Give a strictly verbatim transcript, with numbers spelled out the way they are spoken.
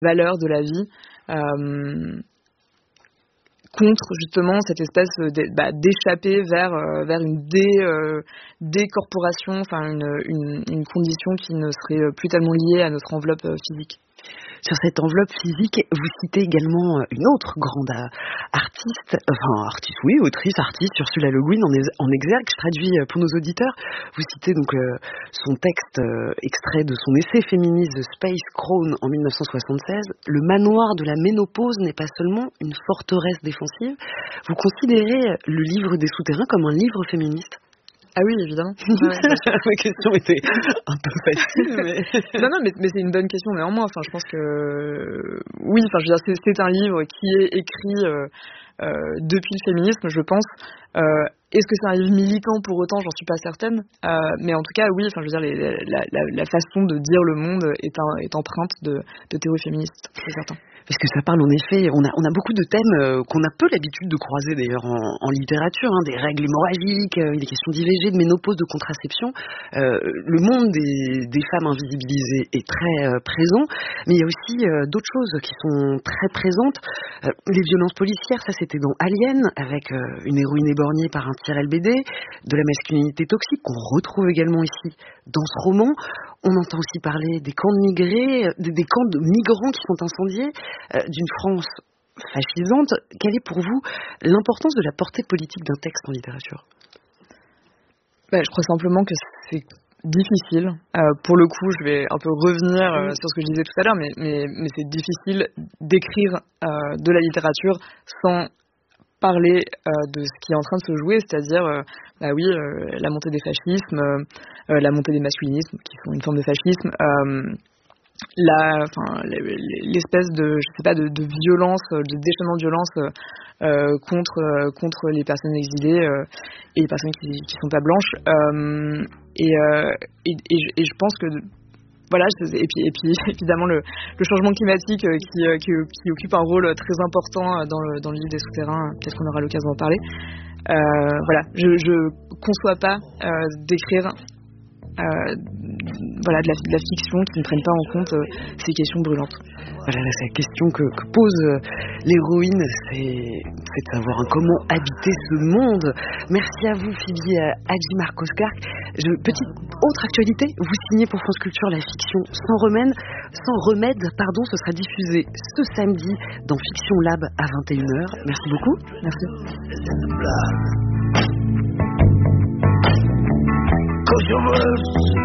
valeurs de la vie, euh, contre justement cette espèce de, bah, d'échapper vers euh, vers une dé euh, décorporation, enfin une, une une condition qui ne serait plus tellement liée à notre enveloppe euh, physique. Sur cette enveloppe physique, vous citez également une autre grande artiste, enfin artiste, oui, autrice, artiste, Ursula Le Guin en, en exergue. Je traduis pour nos auditeurs. Vous citez donc euh, son texte euh, extrait de son essai féministe The Space Crown en dix-neuf cent soixante-seize. Le manoir de la ménopause n'est pas seulement une forteresse défensive. Vous considérez le livre des souterrains comme un livre féministe ? Ah oui, évidemment. Ouais, ouais. Ma question était un peu facile, mais... non, non, mais, mais c'est une bonne question néanmoins. Enfin, je pense que oui. Enfin, je veux dire, c'est, c'est un livre qui est écrit euh, euh, depuis le féminisme, je pense. Euh, est-ce que c'est un livre militant pour autant ? J'en suis pas certaine. Euh, mais en tout cas, oui. Enfin, je veux dire, les, la, la, la façon de dire le monde est, un, est empreinte de, de théorie féministe, c'est certain. Parce que ça parle en effet, on a, on a beaucoup de thèmes euh, qu'on a peu l'habitude de croiser d'ailleurs en, en littérature, hein, des règles hémorragiques, euh, des questions d'I V G, de ménopause, de contraception. Euh, le monde des, des femmes invisibilisées est très euh, présent, mais il y a aussi euh, d'autres choses qui sont très présentes. Euh, les violences policières, ça c'était dans Alien, avec euh, une héroïne éborgnée par un tir L B D, de la masculinité toxique qu'on retrouve également ici dans ce roman. On entend aussi parler des camps de migrés, des, des camps de migrants qui sont incendiés, euh, d'une France fascisante. Quelle est pour vous l'importance de la portée politique d'un texte en littérature ? Ben, je crois simplement que c'est difficile. Euh, pour le coup, je vais un peu revenir euh, sur ce que je disais tout à l'heure, mais, mais, mais c'est difficile d'écrire euh, de la littérature sans parler euh, de ce qui est en train de se jouer, c'est-à-dire euh, bah oui, euh, la montée des fascismes, euh, la montée des masculinismes, qui sont une forme de fascisme, euh, la, enfin, l'espèce de, je sais pas, de, de violence, de déchaînement de violence euh, contre euh, contre les personnes exilées euh, et les personnes qui qui sont pas blanches, euh, et, euh, et, et, et je pense que voilà, et puis, et puis évidemment le, le changement climatique euh, qui, euh, qui, qui occupe un rôle très important dans le, dans le livre des souterrains, peut-être qu'on aura l'occasion d'en parler. Euh, voilà, je ne conçois pas euh, d'écrire euh, voilà, de, la, de la fiction qui ne prenne pas en compte euh, ces questions brûlantes. Voilà, c'est la question que, que pose euh, l'héroïne, c'est, c'est de savoir hein, comment habiter ce monde. Merci à vous, Phoebe Hadji Marcos-Clark. Je, petite autre actualité, vous signez pour France Culture la fiction Sans remède, Sans remède, pardon, ce sera diffusé ce samedi dans Fiction Lab à vingt et une heures. Merci beaucoup. Merci.